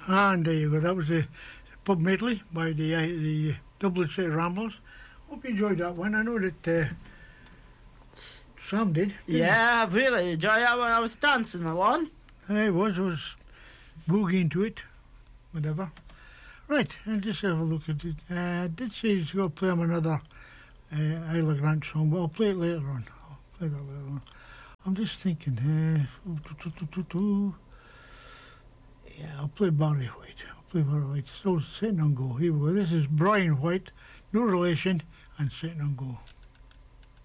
And there you go. That was the pub medley by the Dublin City Ramblers. Hope you enjoyed that one. I know that Sam did. Yeah, I've really enjoyed that one. I was dancing along. I was boogieing to it, whatever. Right, and just have a look at it. I did say he's going to play him another Isle of Grant song, but I'll play it later on. I'm just thinking, yeah, I'll play Barry White. Still sitting on go. Here we go. This is Brian White, no relation, and sitting on go.